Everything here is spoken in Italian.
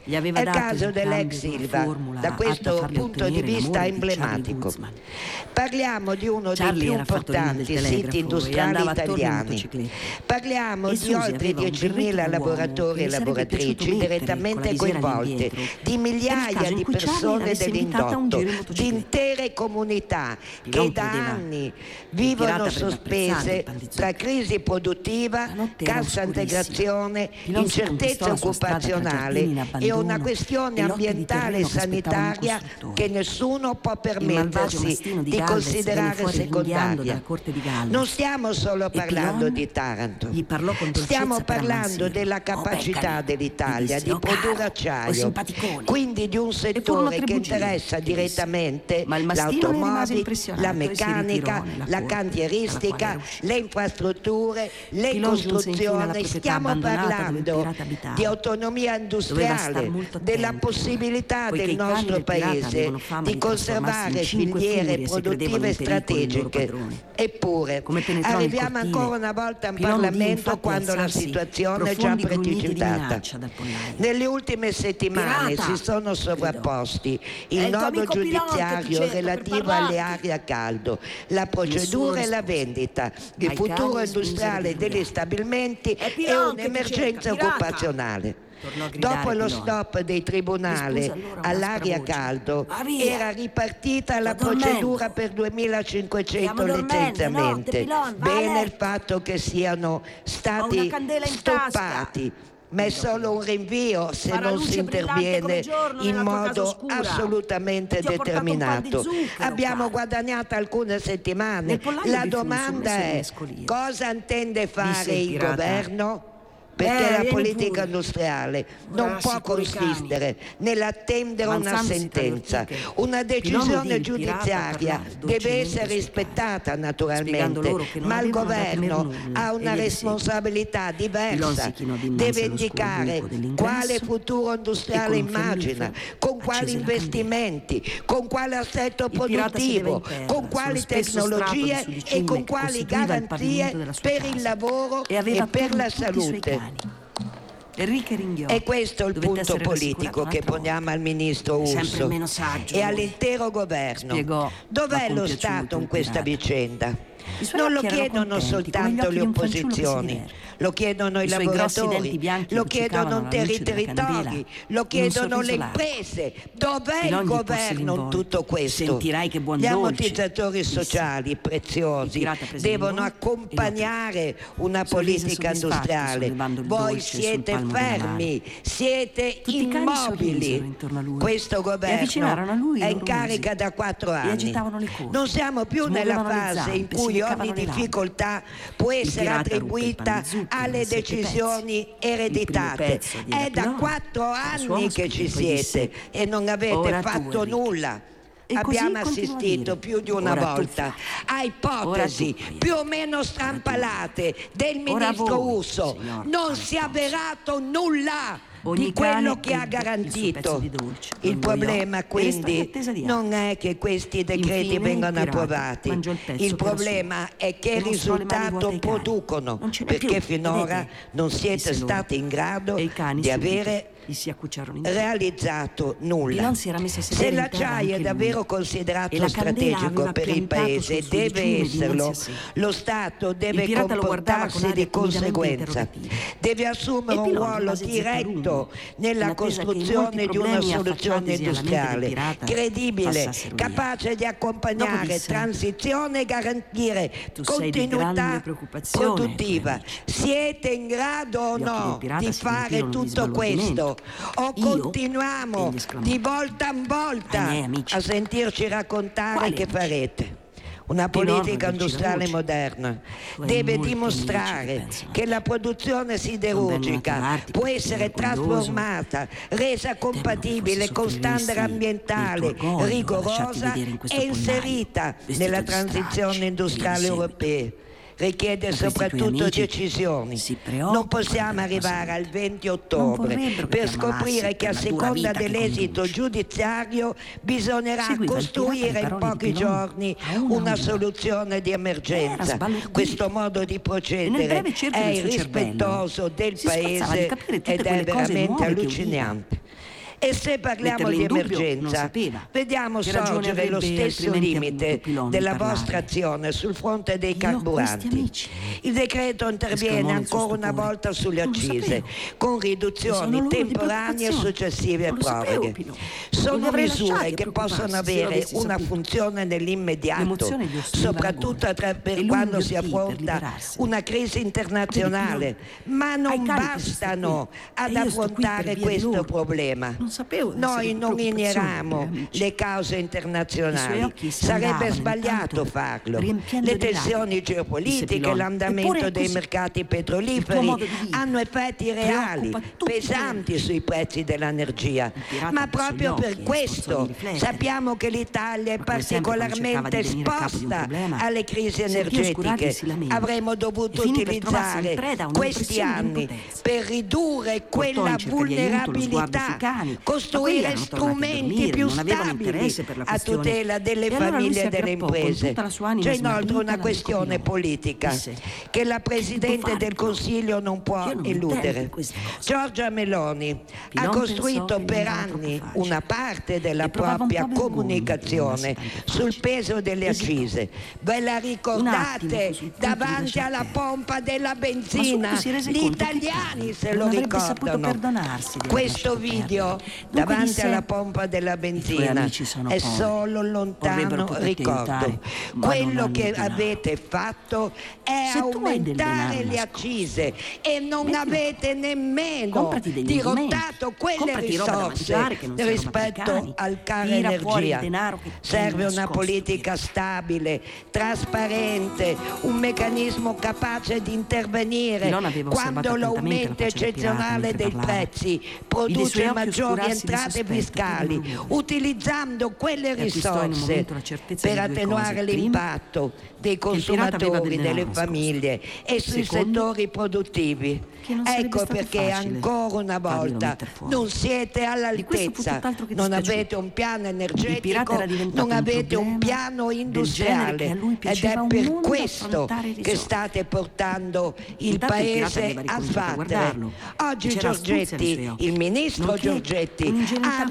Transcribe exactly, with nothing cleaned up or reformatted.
Gli aveva È il dato caso in dell'ex cambio di una Silva, formula da atta a questo farle punto di ottenere vista l'amore di Charlie emblematico. Guzman. Parliamo di uno Charlie dei più era fattorino del importanti telegrafo siti e industriali andava attorno in italiani. motocicletta. Parliamo E di Susi oltre aveva un diecimila berretto da uomo lavoratori che e le sarebbe piaciuto lavoratrici mettere con la direttamente visiera coinvolte, all'indietro, di per il migliaia caso in di cui Charlie persone l'avesse invitata a un dell'indotto, giro in di motocicletta. intere comunità Pilon che da credeva anni che il vivono pirata avrebbe apprezzato il sospese pan di tra zucchero. crisi produttiva, La notte era cassa oscurissima. integrazione, Pilon si conquistò incertezza la sua strada tra occupazionale giardini in e abbandono una questione e lotti di ambientale terreno e che aspettavano un sanitaria costruttore. che nessuno può Il malvagio permettersi mastino di di Galvez venne considerare fuori ringhiando secondaria. dalla corte di Galvez. Non stiamo solo E parlando Pilon di Taranto, gli parlò con dolcezza stiamo per parlando ammansirlo. della "Oh, capacità beccali", dell'Italia gli disse, di "oh, produrre caro, oh, acciaio, simpaticone". quindi di un E furono settore tre che bugie, interessa che disse. direttamente Ma il mastino ne rimase l'automobile, impressionato la e si ritirò meccanica, nella la corte dalla quale cantieristica, era uscito. le infrastrutture, le Pilon giunse infine alla costruzioni. proprietà Stiamo abbandonata dove il parlando pirata abitava. di autonomia Doveva star industriale, molto della attento, possibilità poiché del i cani nostro del pirata paese avevano fama di di trasformarsi conservare in cinque filiere furie e si credevano produttive in pericolo il loro strategiche. padrone. Eppure Come penetrò nel arriviamo cortile, ancora una volta in Pilon udì Parlamento infatti quando la alzarsi situazione è già profondi grugniti di precipitata. minaccia dal pollaio. Nelle ultime settimane Pirata! si sono sovrapposti È il il tuo nodo amico Pilon che ti giudiziario cerca per relativo parlarti. alle aree a caldo, la procedura e la rispose. vendita, il Ai futuro cani industriale spinse degli le stabilimenti È e Pilon che ti un'emergenza cerca, pirata! occupazionale. Tornò a gridare Dopo lo Pilon. stop dei tribunali Rispose allora un'aspra all'aria voce. caldo Va via! era ripartita la Sto dormendo. procedura per duemilacinquecento Stiamo dormendo, licenziamenti. notte, Pilon, va a Bene il letto. fatto che siano Ho una stati candela in tasca. stoppati, ma è solo un rinvio se Farà non luce si brillante come interviene giorno in nella tua casa modo oscura. assolutamente Ti ho portato un pan di determinato. zucchero, Abbiamo caro. guadagnato alcune settimane. Nel pollaio La vi fu un domanda sommesso di è: mescolia. cosa intende fare Disse il il pirata. governo? Perché Eh, la vieni politica pure. industriale Ora non può rassicuri i cani. consistere nell'attendere una Avanzandosi tra le sentenza. ortiche, Una Pilon decisione udì il pirata giudiziaria parlare deve dolcemente essere ai suoi rispettata spiegando naturalmente, loro che non ma il avevano da temer governo nulla ha e una via di responsabilità Pilon diversa. si chinò dinanzi Deve allo indicare scuro buco dell'ingresso quale futuro industriale e con un immagina, fiammifero con quali accese la investimenti, con quale assetto Il pirata sedeva produttivo, in terra, con quali sullo spesso strato di tecnologie sudicime e con che quali costituiva il garanzie pavimento della sua per casa. il lavoro E aveva e per attorno la tutti i suoi salute. cani. Enrique ringhiò. E questo è il Dovette punto essere rassicurato politico che un'altra poniamo volta. al ministro È sempre Urso meno saggio e lui. all'intero governo. Spiegò, Dov'è ma lo compiaciuto Stato in il questa pirata. vicenda? I suoi Non lo occhi erano chiedono contenti, come gli soltanto occhi le di un fanciullo che si opposizioni, diverte. lo chiedono i I suoi grossi lavoratori, denti bianchi lo luccicavano chiedono alla luce interi della territori, candela lo in chiedono un le sorriso largo. imprese. Dov'è Pilon il gli porse governo in l'involto. tutto questo? Sentirai che buon Gli dolce, ammortizzatori disse. sociali Il preziosi pirata prese devono l'involto e lo accompagnare una Sorrise politica soddisfatto, industriale. sollevando il Voi dolce sul siete palmo della mano. fermi, siete Tutti i cani sorrisero immobili. intorno a lui Questo e governo avvicinarono a lui i è in loro carica musi da quattro e anni. agitavano le code. Non siamo più nella Smuovevano le fase zampe, in si cui leccavano ogni le labbra. difficoltà può Il essere pirata ruppe il pan attribuita di zucchero alle in sette decisioni pezzi. Il ereditate. primo pezzo diede È a da Pilon, quattro che era suo anni ospite, che ci e poi disse, siete e non avete "Ora tu, fatto Enrique." nulla. E così Abbiamo continuò a assistito dire, più di una "Ora tu, volta Flavia. a ipotesi Ora tu, più o meno strampalate del Ora ministro voi, Urso. signor Non si è Alfonso. avverato nulla Ogni di quello cane che ha ebbe il suo garantito. pezzo di dolce, lo Il ingoiò problema e restò in quindi attesa di non è che questi decreti Infine, il vengano pirata approvati. mangiò il pezzo Il che era problema suo è che e il mostrò le mani vuote risultato ai cani. producono, Non ce n'è perché più, finora vedete? non siete Disse loro. stati in grado E i cani di subito avere gli si accucciarono intorno. realizzato nulla. Pilon si era messo a Se sedere in terra l'acciaio è anche davvero lui. E considerato la candela strategico aveva per il piantato paese, sul deve sudicime esserlo, dinanzi a sé. lo Stato deve Il pirata lo guardava con comportarsi aria di timidamente conseguenza, interrogativa. deve assumere E un Pilon ruolo rimase diretto zitto nella in attesa che i costruzione molti di una problemi soluzione affacciatisi alla mente del industriale pirata credibile, passassero via. capace di Dopo accompagnare disse, transizione e garantire "Tu sei di grande continuità preoccupazione ai tuoi produttiva. amici." Siete in grado o Gli occhi del no pirata di si fare riempirono di tutto questo? sbalordimento. O "Io?" continuiamo Egli esclamò. di volta in volta Ai miei amici. a sentirci raccontare Quali che amici? farete? Una Pilon politica rivolse la industriale voce. moderna Tu hai deve molti amici che dimostrare pensano che a la te. produzione Non vengono a siderurgica trovarti può perché essere sei orgoglioso. trasformata, resa compatibile che con forse standard soffriresti ambientale del tuo orgoglio a lasciarti rigorosa vedere in questo e pollaio, inserita vestito nella di stracci, transizione industriale e di seguito. europea. Richiede Ma questi tuoi soprattutto amici decisioni. si preoccupano Non possiamo della tua arrivare salute. al venti Non ottobre vorrebbero che per ti ammalassi scoprire che a per la dura seconda vita che dell'esito conduci. giudiziario bisognerà Seguiva il pirata costruire le in parole di pochi Pilon giorni a una a una una. soluzione di Era emergenza. sbalordito. Questo modo di E nel procedere breve cerchio è del suo cervello irrispettoso del si sforzava di paese capire tutte ed quelle è cose veramente nuove che udiva. allucinante. E se parliamo Metterle di in dubbio non emergenza, sapeva. vediamo Che ragione sorgere lo avrebbe stesso altrimenti limite avuto Pilon di della parlare? vostra azione sul fronte dei Io ho questi carburanti. amici. Il decreto interviene Esclamò nel suo ancora una stupore. volta sulle Non lo accise, sapevo. con Sono riduzioni loro di temporanee e preoccupazione. successive Non lo sapevo, proroghe. Pilon. Non Sono li avrei misure lasciati a che possono preoccuparsi se lo avere avessi una saputo. funzione nell'immediato, L'emozione gli ostruiva la soprattutto gola. tra- E per lui quando si inghiottì per affronta liberarsene. una crisi internazionale, ma Ai non carichi bastano che sto qui. ad E io sto qui per affrontare via di questo loro. problema. Non sapevo di Noi essere non preoccupazione ignoriamo per gli amici. le cause I suoi internazionali. occhi si Sarebbe andavano sbagliato intanto, farlo. riempiendo Le di lacrime, tensioni disse geopolitiche, Pilon. l'andamento Eppure è dei così. mercati Il tuo petroliferi modo di vivere hanno effetti reali, preoccupa tutti pesanti noi. sui prezzi dell'energia. Il pirata Ma abbassò proprio gli per occhi e sforzò questo di riflettere. sappiamo che l'Italia è Ma come sempre, quando cercava particolarmente di venire a capo di un esposta problema, alle crisi sentì oscurargli energetiche. si lamenta Avremmo e dovuto finì per trovarsi in utilizzare preda a questi un'impressione di anni impotenza. per ridurre Portò quella in cerca di aiuto lo sguardo sui vulnerabilità, cani, ma quelli costruire erano tornati a strumenti dormire, più non avevano stabili interesse per la a questione. tutela delle E allora lui famiglie si e delle aggrappò con imprese. tutta la sua anima C'è inoltre smarrita una questione all'amico Pilon. politica Disse: che la "Che Presidente devo fare, del Pilon? Consiglio non può Io non mi intendo eludere. in queste cose." Giorgia Meloni ha Pilon costruito pensò che gli per andava troppo anni facile una parte della e provava un propria po' vergogna che comunicazione andasse tanto sul facile. peso delle Esitò. accise. Ve la Un attimo, ricordate fu sul punto di davanti lasciar alla perdere. pompa della Ma benzina? subito si rese Gli conto che italiani se non lo avrebbe saputo ricordano. perdonarsi di aver Questo lasciato video perdere. Dunque davanti disse: alla pompa della "I tuoi benzina amici sono è poveri, solo vorrebbero lontano poterti ricordo. aiutare, ma Quello non hanno che il denaro. avete fatto è Se tu hai del denaro aumentare le nascosto, accise e non mettilo avete qua. nemmeno Comprati degli indumenti, dirottato quelle comprati roba da risorse mangiare che non sia roba per i rispetto cani, al caro tira fuori il energia. denaro che Serve tieni una nascosto, politica stabile, trasparente, un meccanismo capace di intervenire Pilon aveva quando osservato attentamente l'aumento la faccia del pirata eccezionale mentre dei parlava. prezzi Vide i suoi produce occhi maggiori oscurarsi di entrate sospetto fiscali, per un utilizzando quelle E acquistò in un risorse momento la certezza per di due attenuare cose. Primo, l'impatto dei che il pirata aveva consumatori, del delle denaro nascosto. famiglie e sui Secondo, settori produttivi. che non sarebbe Ecco stato perché facile ancora una farglielo volta metter fuori. non siete Di questo fu all'altezza, tutt'altro che non dispiaciuto. avete un piano Il pirata energetico, era diventato non un avete un problema piano del genere industriale che a lui ed piaceva è un per mondo questo affrontare e che risolvere. state portando il Intanto il pirata paese aveva a ricominciato a sbattere. guardarlo. Oggi C'era astuzia nei suoi Giorgetti, occhi, il ministro nonché Giorgetti, un'ingenuità ha